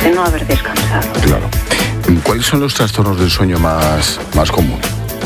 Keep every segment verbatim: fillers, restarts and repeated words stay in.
de no haber descansado. Claro. ¿Cuáles son los trastornos del sueño más, más comunes?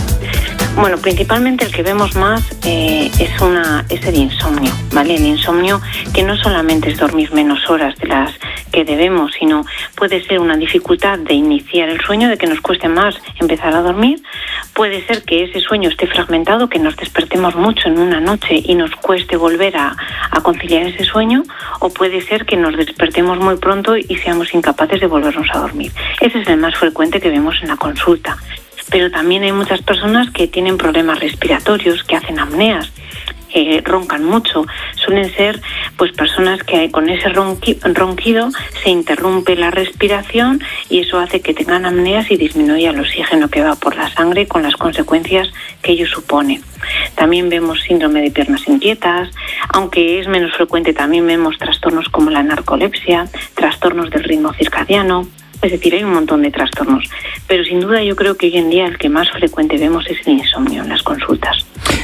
Bueno, principalmente el que vemos más eh, es, una, es el insomnio, ¿vale? El insomnio que no solamente es dormir menos horas de las que debemos, sino puede ser una dificultad de iniciar el sueño, de que nos cueste más empezar a dormir. Puede ser que ese sueño esté fragmentado, que nos despertemos mucho en una noche y nos cueste volver a, a conciliar ese sueño, o puede ser que nos despertemos muy pronto y seamos incapaces de volvernos a dormir. Ese es el más frecuente que vemos en la consulta. Pero también hay muchas personas que tienen problemas respiratorios, que hacen apneas, eh, roncan mucho. Suelen ser pues personas que con ese ronqui, ronquido se interrumpe la respiración y eso hace que tengan apneas y disminuya el oxígeno que va por la sangre con las consecuencias que ello supone. También vemos síndrome de piernas inquietas, aunque es menos frecuente también vemos trastornos como la narcolepsia, trastornos del ritmo circadiano. Es decir, hay un montón de trastornos, pero sin duda yo creo que hoy en día el que más frecuente vemos es el insomnio en las consultas.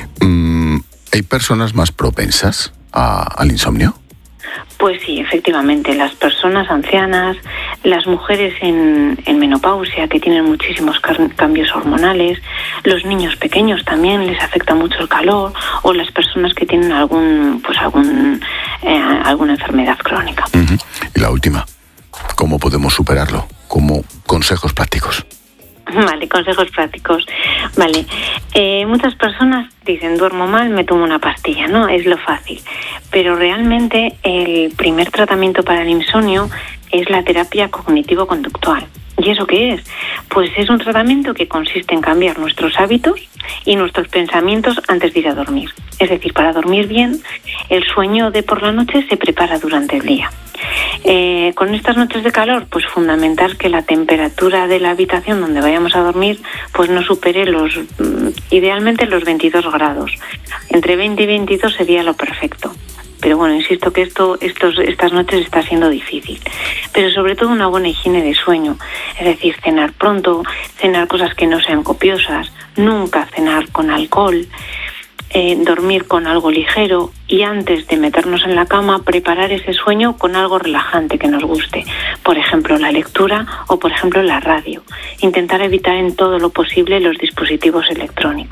Mm, ¿Hay personas más propensas a, al insomnio? Pues sí, efectivamente, las personas ancianas, las mujeres en, en menopausia que tienen muchísimos cambios hormonales, los niños pequeños también les afecta mucho el calor, o las personas que tienen algún, pues algún, eh, alguna enfermedad crónica. Uh-huh. Y la última, ¿cómo podemos superarlo? Como consejos prácticos. Vale, consejos prácticos. Vale, eh, muchas personas dicen, duermo mal, me tomo una pastilla, ¿no? Es lo fácil. Pero realmente el primer tratamiento para el insomnio es la terapia cognitivo-conductual. ¿Y eso qué es? Pues es un tratamiento que consiste en cambiar nuestros hábitos y nuestros pensamientos antes de ir a dormir. Es decir, para dormir bien, el sueño de por la noche se prepara durante el día. Eh, con estas noches de calor, pues fundamental que la temperatura de la habitación donde vayamos a dormir pues no supere los, idealmente los veintidós grados. Entre veinte y veintidós sería lo perfecto. Pero bueno, insisto que esto, estos, estas noches está siendo difícil. Pero sobre todo una buena higiene de sueño. Es decir, cenar pronto, cenar cosas que no sean copiosas, nunca cenar con alcohol, eh, dormir con algo ligero y antes de meternos en la cama, preparar ese sueño con algo relajante que nos guste. Por ejemplo, la lectura o por ejemplo la radio. Intentar evitar en todo lo posible los dispositivos electrónicos.